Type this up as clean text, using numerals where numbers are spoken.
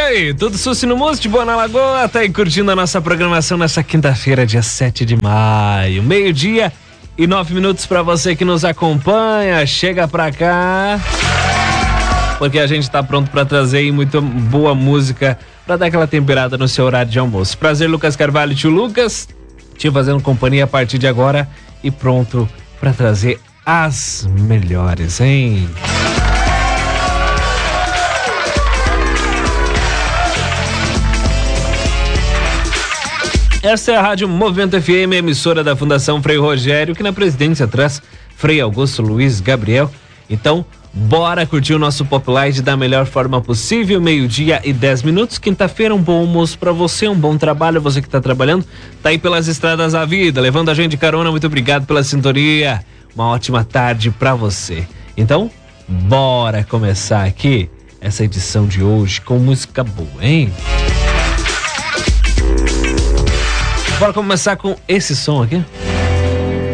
Oi, tudo susto no Músico de Boa na Lagoa, tá aí curtindo a nossa programação nessa quinta-feira, dia 7 de maio, 12:09 pra você que nos acompanha, chega pra cá, porque a gente tá pronto pra trazer aí muita boa música pra dar aquela temperada no seu horário de almoço. Prazer, Lucas Carvalho, tio Lucas, te fazendo companhia a partir de agora e pronto pra trazer as melhores, hein? Essa é a Rádio Movimento FM, emissora da Fundação Frei Rogério, que na presidência traz Frei Augusto Luiz Gabriel. Então, bora curtir o nosso Pop Light da melhor forma possível, 12:10. Quinta-feira, um bom almoço pra você, um bom trabalho, você que tá trabalhando, tá aí pelas estradas da vida, levando a gente de carona, muito obrigado pela sintonia, uma ótima tarde pra você. Então, bora começar aqui essa edição de hoje com música boa, hein? Bora começar com esse som aqui.